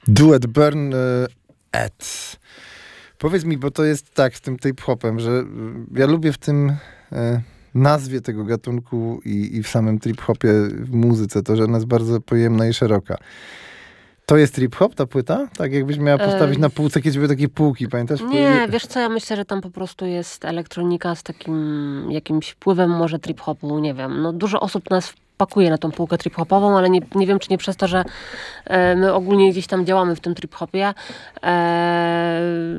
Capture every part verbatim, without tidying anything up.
Duet Burn uh, At. Powiedz mi, bo to jest tak z tym trip-hopem, że ja lubię w tym e, nazwie tego gatunku i, i w samym trip-hopie, w muzyce, to, że ona jest bardzo pojemna i szeroka. To jest trip-hop, ta płyta? Tak jakbyś miała postawić e... na półce, kiedyś były takie półki, pamiętasz? Nie, wiesz co, ja myślę, że tam po prostu jest elektronika z takim jakimś wpływem może trip-hopu, nie wiem. No dużo osób nas pakuje na tą półkę trip-hopową, ale nie, nie wiem, czy nie przez to, że e, my ogólnie gdzieś tam działamy w tym trip-hopie. E,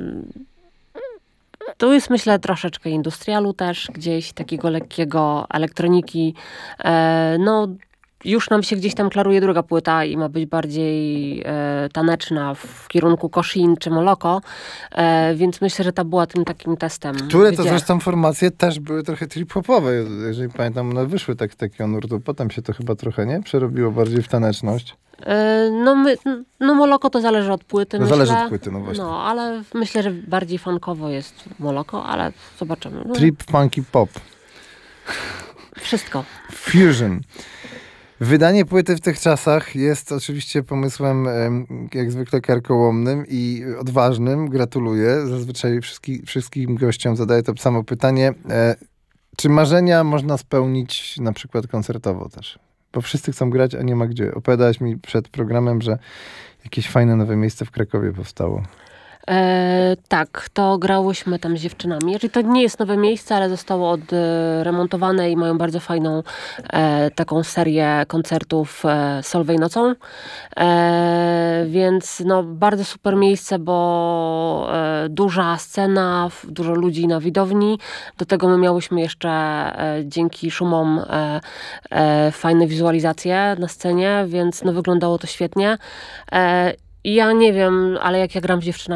tu jest, myślę, troszeczkę industrialu też, gdzieś takiego lekkiego elektroniki. E, no, już nam się gdzieś tam klaruje druga płyta i ma być bardziej e, taneczna w kierunku Koshin czy Moloko, e, więc myślę, że ta była tym takim testem. Które gdzie... to zresztą formacje też były trochę trip-hopowe, jeżeli pamiętam, one wyszły tak, takiego nurtu, potem się to chyba trochę, nie? Przerobiło bardziej w taneczność. E, no, my, no Moloko to zależy od płyty, no, myślę. Zależy od płyty, no właśnie. No, ale myślę, że bardziej funkowo jest Moloko, ale zobaczymy. No. Trip, funky, pop. Wszystko. Fusion. Wydanie płyty w tych czasach jest oczywiście pomysłem jak zwykle karkołomnym i odważnym. Gratuluję. Zazwyczaj wszystkim, wszystkim gościom zadaję to samo pytanie. Czy marzenia można spełnić na przykład koncertowo też? Bo wszyscy chcą grać, a nie ma gdzie. Opowiadałaś mi przed programem, że jakieś fajne nowe miejsce w Krakowie powstało. E, tak, to grałyśmy tam z dziewczynami. Czyli to nie jest nowe miejsce, ale zostało odremontowane i mają bardzo fajną e, taką serię koncertów e, Solwej nocą. E, więc no, bardzo super miejsce, bo e, duża scena, dużo ludzi na widowni. Do tego my miałyśmy jeszcze e, dzięki szumom e, e, fajne wizualizacje na scenie, więc no, wyglądało to świetnie. E, Ja nie wiem, ale jak ja gram z dziewczynami,